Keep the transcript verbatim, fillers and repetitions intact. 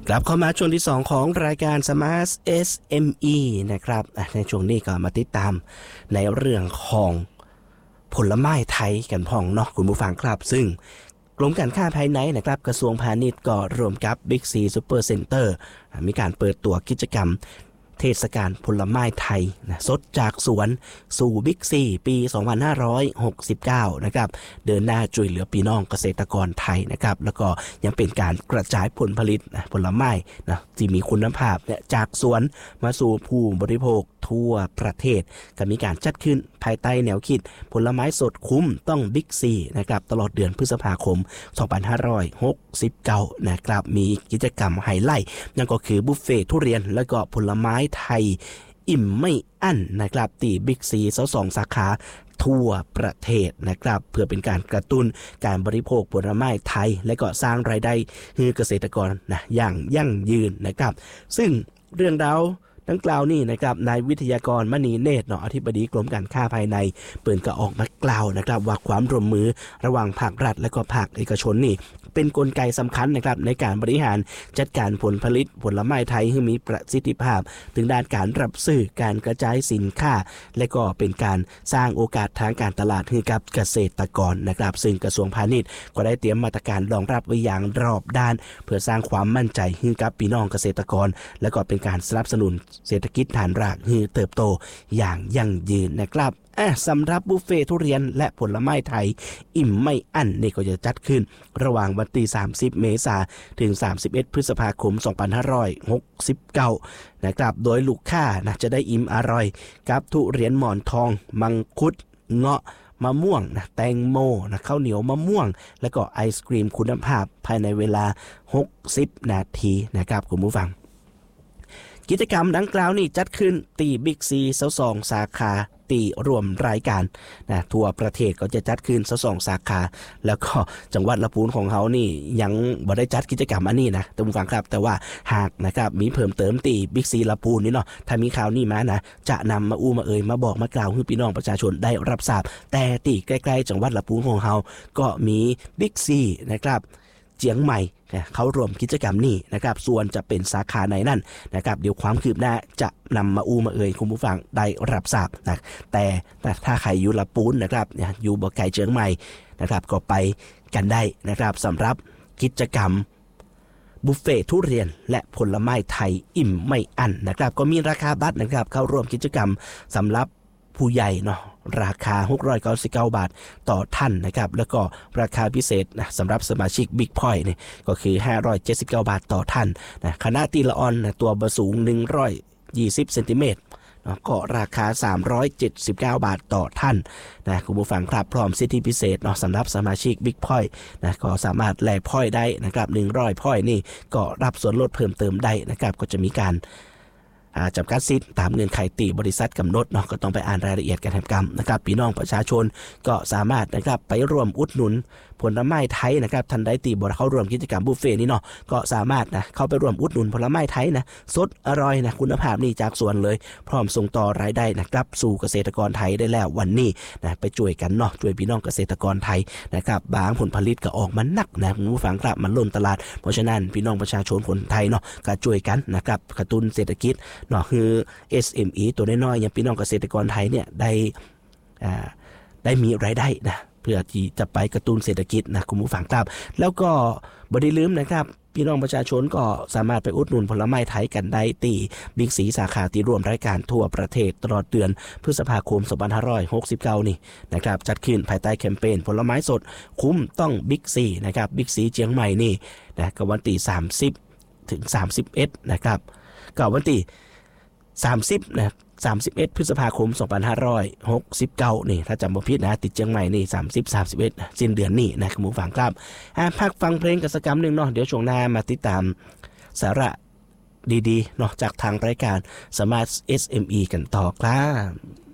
กลับเข้ามาช่วงที่สองของรายการ Smart เอส เอ็ม อี นะครับในช่วงนี้ก็มาติดตามในเรื่องของผลไม้ไทยกันพ่องเนาะคุณผู้ฟังครับซึ่งกรมการค้าภายในนะครับกระทรวงพาณิชย์ก็รวมกับ Big C Super Center มีการเปิดตัวกิจกรรมเทศกาลผลไม้ไทยนะสดจากสวนสู่บิ๊กซีปีสองพันห้าร้อยหกสิบเก้านะครับเดินหน้าช่วยเหลือพี่น้องเกษตรกรไทยนะครับแล้วก็ยังเป็นการกระจายผลผลิตนะผลไม้นะที่มีคุณภาพเนี่ยจากสวนมาสู่ผู้บริโภคทั่วประเทศก็มีการจัดขึ้นภายใต้แนวคิดผลไม้สดคุ้มต้องบิ๊กซีนะครับตลอดเดือนพฤษภาคมสองพันห้าร้อยหกสิบเก้านะครับมีกิจกรรมไฮไลท์นั่นก็คือบุฟเฟ่ทุเรียนและก็ผลไม้ไทยอิ่มไม่อั้นนะครับตีบิ๊กซีสองสาขาทั่วประเทศนะครับเพื่อเป็นการกระตุ้นการบริโภคผลไม้ไทยและก็สร้างรายได้ให้เกษตรกรนะอย่างยั่งยืนนะครับซึ่งเรื่องราวดังกล่าวนี่นะครับนายวิทยากรมณีเนตรเนาะอธิบดีกรมการค้าภายในเปิดก็ออกมากล่าวนะครับว่าความร่วมมือระหว่างภาครัฐและก็ภาคเอกชนนี่เป็นกลไกสำคัญนะครับในการบริหารจัดการผลผลิตผลไม้ไทยให้มีประสิทธิภาพถึงด้านการรับซื้อการกระจายสินค้าและก็เป็นการสร้างโอกาสทางการตลาดให้กับเกษตรกรนะครับซึ่งกระทรวงพาณิชย์ก็ได้เตรียมมาตรการรองรับไว้อย่างรอบด้านเพื่อสร้างความมั่นใจให้กับพี่น้องเกษตรกรและก็เป็นการสนับสนุนเศรษฐกิจฐานรากให้เติบโตอย่างยั่งยืนนะครับสำหรับบุฟเฟ่ทุเรียนและผลไม้ไทยอิ่มไม่อั้นนี่ก็จะจัดขึ้นระหว่างวันที่สามสิบเมษายนถึงสามสิบเอ็ดพฤษภาคมสองพันห้าร้อยหกสิบเก้านะครับโดยลูกค้านะจะได้อิ่มอร่อยกับทุเรียนหมอนทองมังคุดเงาะมะม่วงนะแตงโมนะข้าวเหนียวมะม่วงและก็ไอศกรีมคุณภาพภายในเวลาหกสิบนาทีนะครับคุณผู้ฟังกิจกรรมดังกล่าวนี้จัดขึ้นตีบิ๊กซีสองสาขาตีรวมรายการนะทั่วประเทศก็จะจัดขึ้นสองสาขาแล้วก็จังหวัดลำพูนของเขานี่ยังบ่ได้จัดกิจกรรมอันนี้นะท่านผู้ฟังครับแต่ว่าหากนะครับมีเพิ่มเติมตีบิ๊กซีลำพูนนี่เนาะถ้ามีข่าวนี้มานะจะนำมาอู้มาเอ่ยมาบอกมากล่าวให้พี่น้องประชาชนได้รับทราบแต่ตีใกล้ๆจังหวัดลำพูนของเขาก็มีบิ๊กซีนะครับเจียงใหม่เขารวมกิจกรรมนี้นะครับส่วนจะเป็นสาขาไหนนั่นนะครับเดี๋ยวความคืบหน้าจะนำมาอู้มาเอ่ยคุณผู้ฟังได้รับทราบนะแต่ถ้าใครอยู่ลำพูนนะครับอยู่บ่ไกลเจียงใหม่นะครับก็ไปกันได้นะครับสำหรับกิจกรรมบุฟเฟ่ทุเรียนและผลไม้ไทยอิ่มไม่อั้นนะครับก็มีราคาบัตรนะครับเข้าร่วมกิจกรรมสำหรับผู้ใหญ่เนาะราคาหกร้อยเก้าสิบเก้าบาทต่อท่านนะครับแล้วก็ราคาพิเศษนะสำหรับสมาชิก Big Point เนี่ยก็คือห้าร้อยเจ็ดสิบเก้าบาทต่อท่านนะคณะตีละออนนะตัวบะสูงหนึ่งร้อยยี่สิบเซนติเมตรก็ราคาสามร้อยเจ็ดสิบเก้าบาทต่อท่านนะคุณผู้ฟังครับพร้อมสิทธิพิเศษเนาะสำหรับสมาชิก Big Point นะก็สามารถแลก Point ได้นะครับหนึ่งร้อย Point นี่ก็รับส่วนลดเพิ่มเติมได้นะครับก็จะมีการจำกัดสิทธิ์ตามเงื่อนไขตีบริษัทกำหนดเนาะก็ต้องไปอ่านรายละเอียดการทำกรรมนะครับพี่น้องประชาชนก็สามารถนะครับไปร่วมอุดหนุนผลไม้ไทยนะครับทันได้ตีบริเข้าร่วมกิจกรรมบุฟเฟ่นี้เนาะก็สามารถนะเข้าไปร่วมอุดหนุนผลไม้ไทยนะสดอร่อยนะคุณภาพนี่จากสวนเลยพร้อมส่งต่อรายได้นะครับสู่เกษตรกรไทยได้แล้ววันนี้นะไปช่วยกันเนาะช่วยพี่น้องเกษตรกรไทยนะครับบางผลผลิตก็ออกมาหนักนะคุณผู้ฟังครับมันล้นตลาดเพราะฉะนั้นพี่น้องประชาชนคนไทยเนาะก็ช่วยกันนะครับกระตุ้นเศรษฐกิจเนาะคือ เอส เอ็ม อี ตัวน้อยๆอย่างพี่น้องเกษตรกรไทยเนี่ยได้อ่าได้มีรายได้นะเพื่อที่จะไปกระตุ้นเศรษฐกิจนะคุณผู้ฟังครับแล้วก็บ่ได้ลืมนะครับพี่น้องประชาชนก็สามารถไปอุดหนุนผลไม้ไทยกันได้ตีบิ๊กซีสาขาที่ร่วมรายการทั่วประเทศตลอดเดือนพฤษภาคมสองพันห้าร้อยหกสิบเก้านี่นะครับจัดขึ้นภายใต้แคมเปญผลไม้สดคุ้มต้องบิ๊กซีนะครับบิ๊กซีเชียงใหม่นี่นะก็วันที่สามสิบถึงสามสิบเอ็ดนะครับก็วันที่สามสิบนะสามสิบเอ็ดพฤษภาคมสองพันห้าร้อยหกสิบเก้านี่ถ้าจำบ่ผิดนะติดเชียงใหม่นี่สามสิบ สามสิบเอ็ดสิ้นเดือนนี้นะคุณผู้ฟังครับอ่ะพักฟังเพลงกันสักคำนึงเนาะเดี๋ยวช่วงหน้ามาติดตามสาระดีๆเนาะจากทางรายการ Smart เอส เอ็ม อี กันต่อครับ